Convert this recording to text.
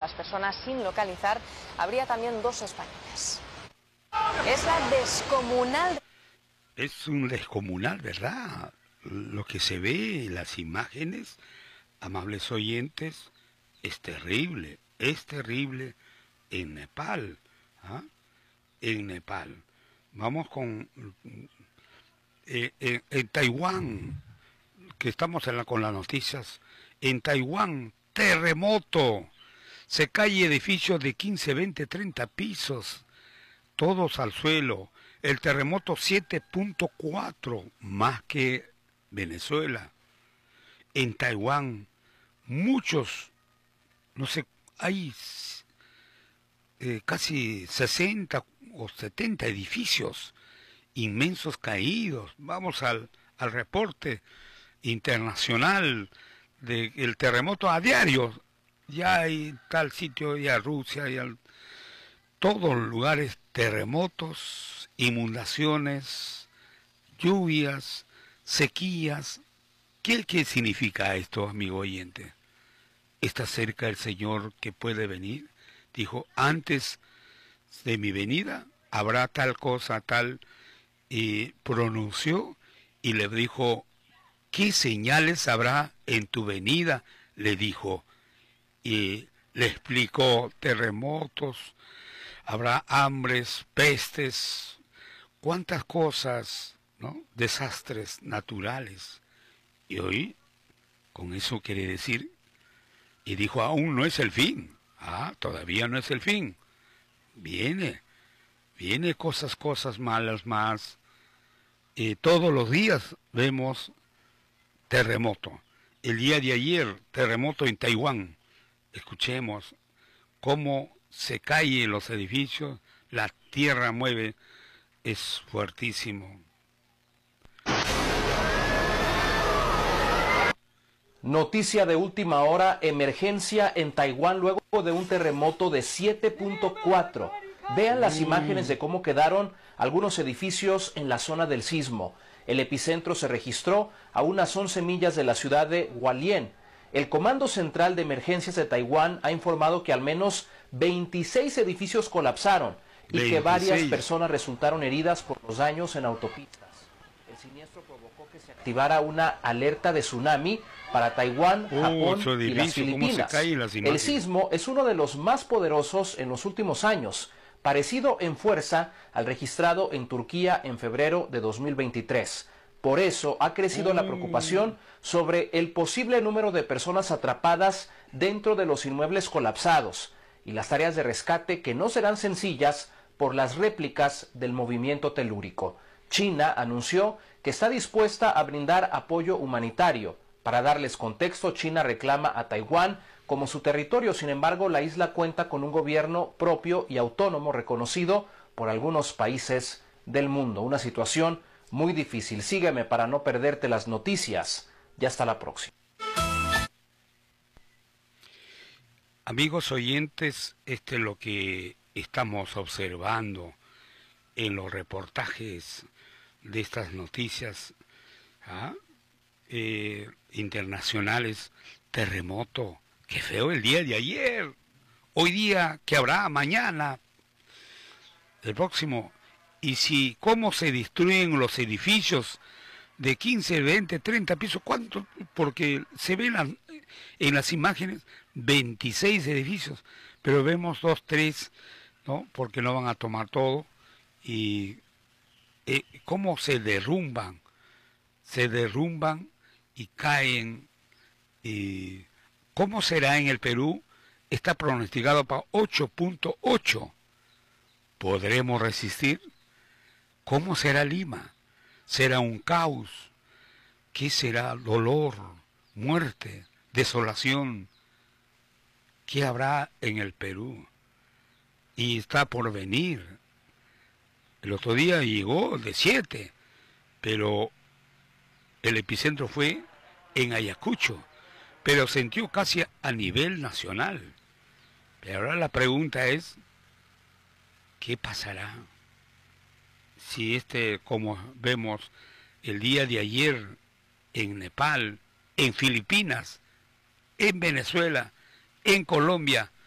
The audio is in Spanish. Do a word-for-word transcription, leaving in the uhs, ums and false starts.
doscientas personas sin localizar. Habría también dos españoles. Es la descomunal. Es un descomunal, ¿verdad? Lo que se ve en las imágenes, amables oyentes, es terrible, es terrible en Nepal, ¿ah? En Nepal. Vamos con... Eh, eh, en Taiwán, que estamos en la, con las noticias, en Taiwán, terremoto, se cae edificios de quince, veinte, treinta pisos, todos al suelo, el terremoto siete punto cuatro, más que Venezuela. En Taiwán, muchos, no sé, hay eh, casi sesenta o setenta edificios inmensos caídos. Vamos al, al reporte internacional del terremoto a diario. Ya hay tal sitio, ya Rusia, ya todos los lugares, terremotos, inundaciones, lluvias, sequías. ¿Qué, qué significa esto, amigo oyente? ¿Está cerca el Señor que puede venir? Dijo, antes de mi venida habrá tal cosa, tal, y pronunció y le dijo, ¿qué señales habrá en tu venida? Le dijo, y le explicó, terremotos, habrá hambres, pestes, cuántas cosas, ¿no? Desastres naturales. Y hoy, con eso quiere decir, y dijo, aún no es el fin. Ah, todavía no es el fin. Viene, viene cosas, cosas malas más. Eh, todos los días vemos terremoto. El día de ayer, terremoto en Taiwán. Escuchemos cómo se caen los edificios, la tierra mueve, es fuertísimo. Noticia de última hora, emergencia en Taiwán luego de un terremoto de siete punto cuatro. Vean las imágenes de cómo quedaron algunos edificios en la zona del sismo. El epicentro se registró a unas once millas de la ciudad de Hualien. El Comando Central de Emergencias de Taiwán ha informado que al menos veintiséis edificios colapsaron y veintiséis. Que varias personas resultaron heridas por los daños en autopistas. El siniestro provocó que se activara una alerta de tsunami para Taiwán, oh, Japón y las Filipinas. El sismo es uno de los más poderosos en los últimos años, parecido en fuerza al registrado en Turquía en febrero de dos mil veintitrés. Por eso ha crecido la preocupación sobre el posible número de personas atrapadas dentro de los inmuebles colapsados y las tareas de rescate que no serán sencillas por las réplicas del movimiento telúrico. China anunció que está dispuesta a brindar apoyo humanitario. Para darles contexto, China reclama a Taiwán como su territorio. Sin embargo, la isla cuenta con un gobierno propio y autónomo reconocido por algunos países del mundo. Una situación muy difícil. Sígueme para no perderte las noticias. Ya hasta la próxima. Amigos oyentes, este es lo que estamos observando en los reportajes de estas noticias ¿ah? eh, internacionales. Terremoto, qué feo el día de ayer, hoy día, que habrá mañana, el próximo. Y si cómo se destruyen los edificios de quince, veinte, treinta pisos, ¿cuánto? Porque se ven en, en las imágenes veintiséis edificios, pero vemos dos, tres, ¿no? Porque no van a tomar todo. Y eh, cómo se derrumban, se derrumban y caen. Y ¿cómo será en el Perú? Está pronosticado para ocho punto ocho. ¿Podremos resistir? ¿Cómo será Lima? ¿Será un caos? ¿Qué será? Dolor, muerte, desolación. ¿Qué habrá en el Perú? Y está por venir. El otro día llegó de siete, pero el epicentro fue en Ayacucho, pero sintió casi a nivel nacional. Pero ahora la pregunta es, ¿qué pasará? Si este, como vemos el día de ayer en Nepal, en Filipinas, en Venezuela, en Colombia,